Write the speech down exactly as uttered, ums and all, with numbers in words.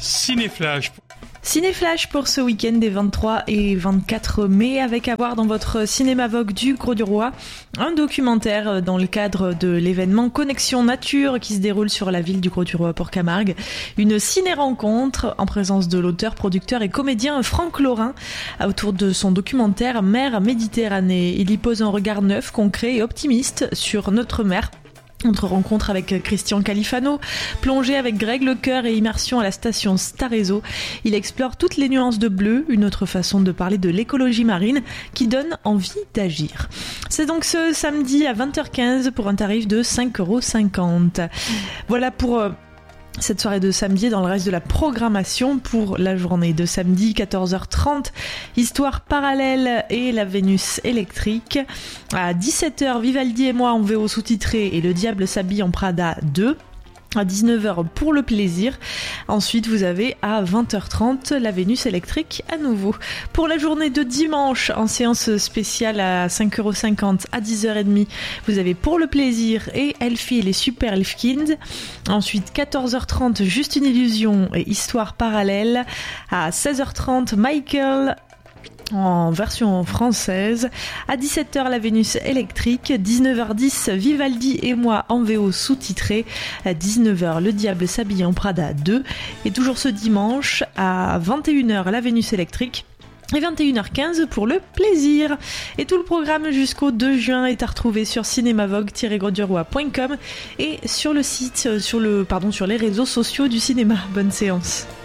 Cinéflash. Cinéflash pour ce week-end des vingt-trois et vingt-quatre mai, avec à voir dans votre cinéma Vogue du Grau du Roi un documentaire dans le cadre de l'événement Connexion Nature qui se déroule sur la ville du Grau du Roi à Port-Camargue. Une ciné-rencontre en présence de l'auteur, producteur et comédien Franck Laurin autour de son documentaire Mer Méditerranée. Il y pose un regard neuf, concret et optimiste sur notre mer. Notre rencontre avec Christian Califano, plongée avec Greg Lecoeur et immersion à la station Starezo. Il explore toutes les nuances de bleu, une autre façon de parler de l'écologie marine qui donne envie d'agir. C'est donc ce samedi à vingt heures quinze pour un tarif de cinq euros cinquante. Voilà pour euh, cette soirée de samedi. Dans le reste de la programmation pour la journée de samedi, quatorze heures trente, Histoire parallèle et la Vénus électrique. À dix-sept heures, Vivaldi et moi en V O sous-titré et Le Diable s'habille en Prada deux. À dix-neuf heures pour le plaisir. Ensuite, vous avez à vingt heures trente la Vénus électrique à nouveau. Pour la journée de dimanche, en séance spéciale à cinq euros cinquante à dix heures trente, vous avez Pour le plaisir et Elfie et les Super Elfkins. Ensuite, quatorze heures trente, Juste une illusion et Histoire parallèle. À seize heures trente, Michael en version française. À dix-sept heures, la Vénus électrique. dix-neuf heures dix, Vivaldi et moi en V O sous-titré. À dix-neuf heures, Le Diable s'habille en Prada deux. Et toujours ce dimanche, à vingt et une heures, la Vénus électrique. Et vingt et une heures quinze pour le plaisir. Et tout le programme jusqu'au deux juin est à retrouver sur cinémavogue tiret grau du roi point com et sur le site, sur le, pardon, sur les réseaux sociaux du cinéma. Bonne séance.